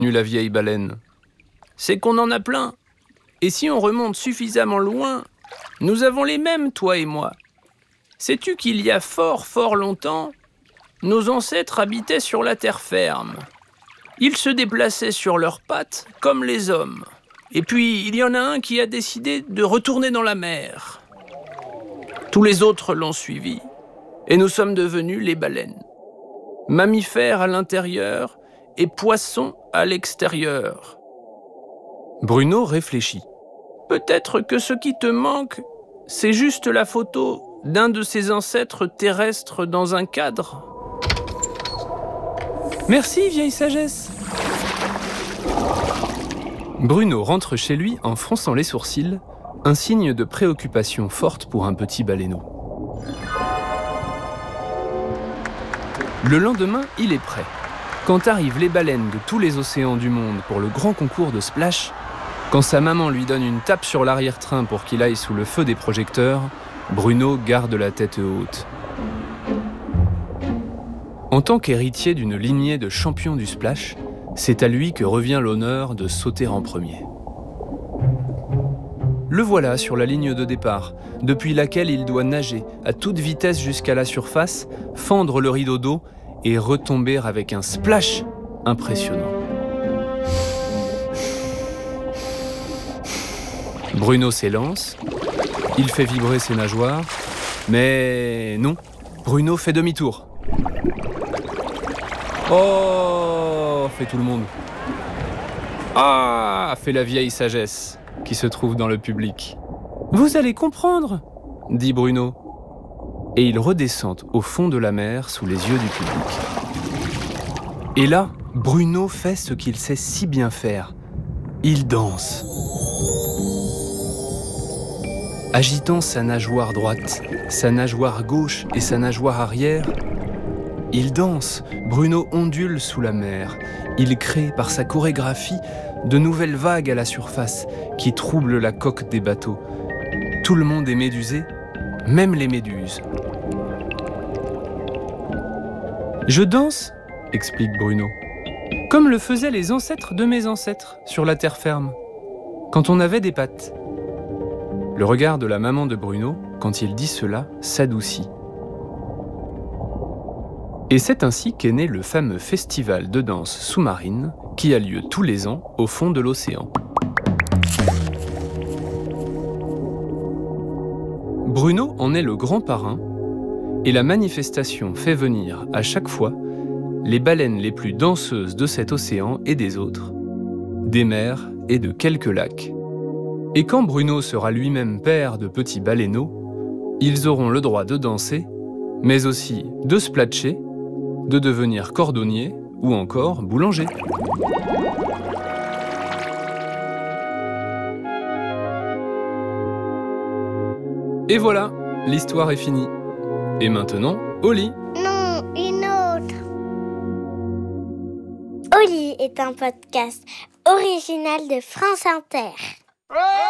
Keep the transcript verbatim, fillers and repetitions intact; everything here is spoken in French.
continue la vieille baleine. C'est qu'on en a plein. Et si on remonte suffisamment loin, nous avons les mêmes, toi et moi. Sais-tu qu'il y a fort, fort longtemps, nos ancêtres habitaient sur la terre ferme. Ils se déplaçaient sur leurs pattes comme les hommes. Et puis, il y en a un qui a décidé de retourner dans la mer. Tous les autres l'ont suivi. Et nous sommes devenus les baleines. Mammifères à l'intérieur et poissons à l'extérieur. Bruno réfléchit. Peut-être que ce qui te manque, c'est juste la photo d'un de ces ancêtres terrestres dans un cadre. Merci, vieille sagesse. Bruno rentre chez lui en fronçant les sourcils, un signe de préoccupation forte pour un petit baleineau. Le lendemain, il est prêt. Quand arrivent les baleines de tous les océans du monde pour le grand concours de splash, quand sa maman lui donne une tape sur l'arrière-train pour qu'il aille sous le feu des projecteurs, Bruno garde la tête haute. En tant qu'héritier d'une lignée de champions du splash, c'est à lui que revient l'honneur de sauter en premier. Le voilà sur la ligne de départ, depuis laquelle il doit nager à toute vitesse jusqu'à la surface, fendre le rideau d'eau et retomber avec un splash impressionnant. Bruno s'élance, il fait vibrer ses nageoires, mais non, Bruno fait demi-tour. Oh, fait tout le monde. Ah, fait la vieille sagesse qui se trouve dans le public. Vous allez comprendre, dit Bruno. Et ils redescendent au fond de la mer sous les yeux du public. Et là, Bruno fait ce qu'il sait si bien faire. Il danse. Agitant sa nageoire droite, sa nageoire gauche et sa nageoire arrière, il danse. Bruno ondule sous la mer. Il crée par sa chorégraphie de nouvelles vagues à la surface qui troublent la coque des bateaux. Tout le monde est médusé, même les méduses. Je danse, explique Bruno, comme le faisaient les ancêtres de mes ancêtres sur la terre ferme, quand on avait des pattes. Le regard de la maman de Bruno, quand il dit cela, s'adoucit. Et c'est ainsi qu'est né le fameux festival de danse sous-marine qui a lieu tous les ans au fond de l'océan. Bruno en est le grand parrain et la manifestation fait venir à chaque fois les baleines les plus danseuses de cet océan et des autres, des mers et de quelques lacs. Et quand Bruno sera lui-même père de petits baleineaux, ils auront le droit de danser, mais aussi de splatcher, de devenir cordonnier ou encore boulanger. Et voilà, l'histoire est finie. Et maintenant, au lit. Non, une autre. Au lit est un podcast original de France Inter.